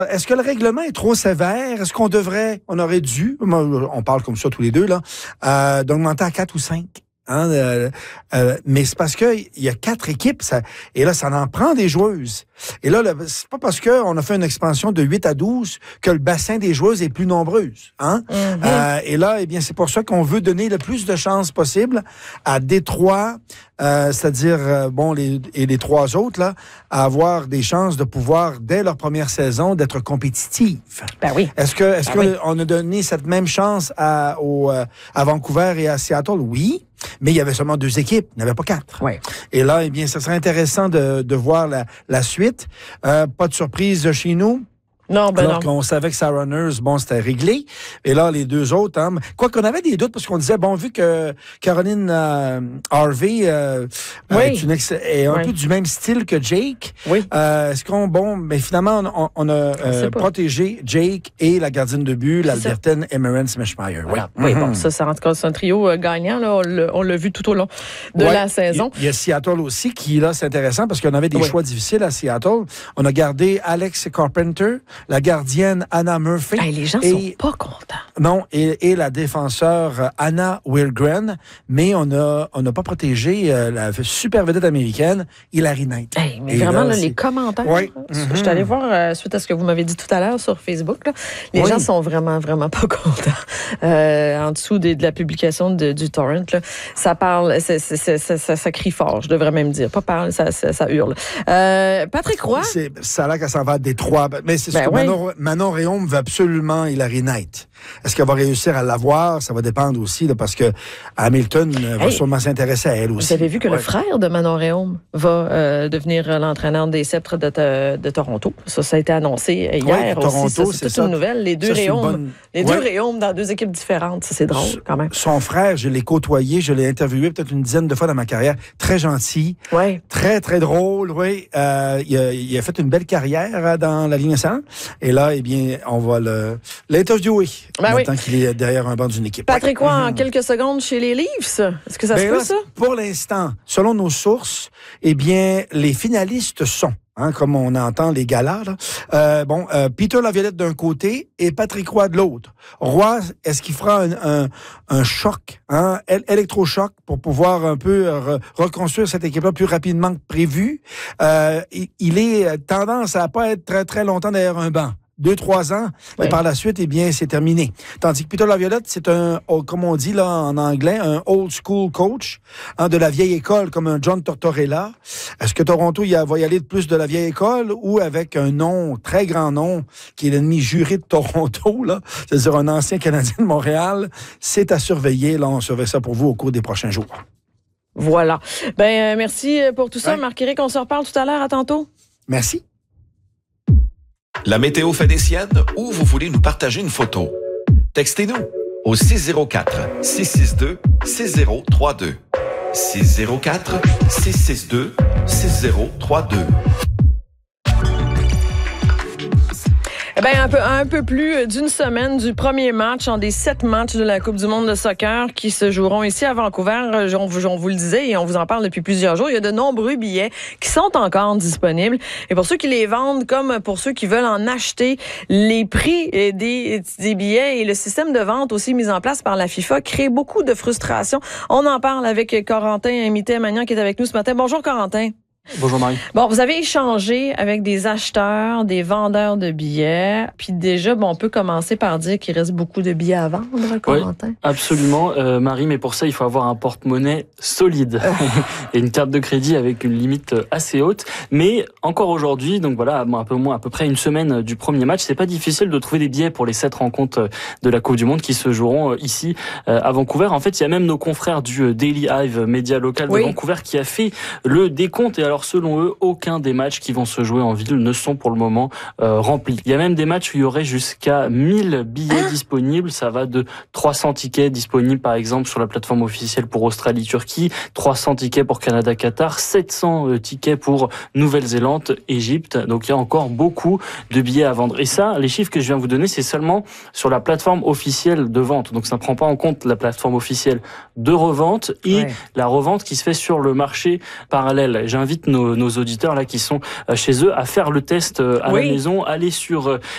Est-ce que le règlement est trop sévère? Est-ce on aurait dû, on parle comme ça tous les deux, là, d'augmenter à 4 ou 5? Mais c'est parce que il y a 4 équipes, et là, ça en prend des joueuses. Et là, c'est pas parce qu'on a fait une expansion de 8 à 12 que le bassin des joueuses est plus nombreux. Et là, eh bien, c'est pour ça qu'on veut donner le plus de chances possible à Détroit, c'est-à-dire, les 3 autres, là, à avoir des chances de pouvoir, dès leur première saison, d'être compétitives. Ben oui. Est-ce qu'on a donné cette même chance à Vancouver et à Seattle? Oui. Mais il y avait seulement 2 équipes, il n'y en avait pas 4. Oui. Et là, eh bien, ça serait intéressant de voir la suite. Pas de surprise chez nous. Non, alors qu'on savait que Sarah Nurse, c'était réglé. Et là, les 2 autres, quoi qu'on avait des doutes, parce qu'on disait, vu que Caroline Harvey est un peu du même style que Jake, est-ce mais finalement, on a protégé Jake et la gardienne de but, l'Albertaine Emerald Smeshmeyer. Voilà. Oui, ça en tout cas, c'est un trio gagnant, là, on l'a vu tout au long de la saison. Il y a Seattle aussi, qui, là, c'est intéressant, parce qu'on avait des choix difficiles à Seattle. On a gardé Alex Carpenter, la gardienne Anna Murphy. Les gens sont pas contents. Non, et la défenseur Anna Wilgren, mais on n'a pas protégé la super vedette américaine Hilary Knight. Mais vraiment, là, les commentaires, je suis allée voir, suite à ce que vous m'avez dit tout à l'heure sur Facebook, là, les gens sont vraiment, vraiment pas contents. En dessous de la publication du torrent, là, ça parle, ça crie fort, je devrais même dire. Pas parle, ça hurle. Patrick Roy. Ça a l'air qu'elle s'en va à Détroit, mais c'est Manon Rhéaume veut absolument Hilary Knight. Est-ce qu'elle va réussir à l'avoir? Ça va dépendre aussi, là, parce que Hamilton va sûrement s'intéresser à elle aussi. Vous avez vu que le frère de Manon Rhéaume va devenir l'entraîneur des Sceptres de Toronto. Ça a été annoncé hier Toronto, aussi. C'est toute une nouvelle. Les deux Rhéaumes dans 2 équipes différentes. C'est drôle, quand même. Son frère, je l'ai côtoyé, je l'ai interviewé peut-être une dizaine de fois dans ma carrière. Très gentil. Très, très drôle, il a fait une belle carrière dans la Ligue nationale. Et là, eh bien, on va l'interviewer maintenant qu'il est derrière un banc d'une équipe. Patrick Roy, en quelques secondes chez les Leafs. Est-ce que ça se peut, ça? Pour l'instant, selon nos sources, eh bien, les finalistes sont, comme on entend les galas, Peter Laviolette d'un côté et Patrick Roy de l'autre. Roy, est-ce qu'il fera un choc, électrochoc pour pouvoir un peu reconstruire cette équipe-là plus rapidement que prévu? Il est tendance à pas être très, très longtemps derrière un banc. 2-3 ans, mais par la suite, eh bien, c'est terminé. Tandis que Peter Laviolette, c'est comme on dit là en anglais, un old school coach, de la vieille école, comme un John Tortorella. Est-ce que Toronto va y aller de plus de la vieille école ou avec un nom, très grand nom, qui est l'ennemi juré de Toronto, là, c'est-à-dire un ancien Canadien de Montréal? C'est à surveiller. Là, on surveille ça pour vous au cours des prochains jours. Voilà. Merci pour tout ça. Marc-Éric, on se reparle tout à l'heure. À tantôt. Merci. La météo fait des siennes ou vous voulez nous partager une photo? Textez-nous au 604-662-6032. 604-662-6032. Un peu plus d'une semaine du premier match des 7 matchs de la Coupe du monde de soccer qui se joueront ici à Vancouver. On vous le disait et on vous en parle depuis plusieurs jours. Il y a de nombreux billets qui sont encore disponibles. Et pour ceux qui les vendent, comme pour ceux qui veulent en acheter, les prix des billets et le système de vente aussi mis en place par la FIFA crée beaucoup de frustration. On en parle avec Corentin Imité-Magnan qui est avec nous ce matin. Bonjour Corentin. Bonjour Marie. Bon, vous avez échangé avec des acheteurs, des vendeurs de billets. Puis déjà, on peut commencer par dire qu'il reste beaucoup de billets à vendre, Corentin. Oui, absolument, Marie, mais pour ça, il faut avoir un porte-monnaie solide et une carte de crédit avec une limite assez haute. Mais encore aujourd'hui, donc voilà, à peu près une semaine du premier match, c'est pas difficile de trouver des billets pour les 7 rencontres de la Coupe du Monde qui se joueront ici à Vancouver. En fait, il y a même nos confrères du Daily Hive, média local de Vancouver, qui a fait le décompte. Et alors, selon eux, aucun des matchs qui vont se jouer en ville ne sont pour le moment remplis. Il y a même des matchs où il y aurait jusqu'à 1000 billets disponibles. Ça va de 300 tickets disponibles, par exemple, sur la plateforme officielle pour Australie-Turquie, 300 tickets pour Canada-Qatar, 700 tickets pour Nouvelle-Zélande, Égypte. Donc, il y a encore beaucoup de billets à vendre. Et ça, les chiffres que je viens de vous donner, c'est seulement sur la plateforme officielle de vente. Donc, ça ne prend pas en compte la plateforme officielle de revente et la revente qui se fait sur le marché parallèle. J'invite nos auditeurs là qui sont chez eux à faire le test à la maison, aller sur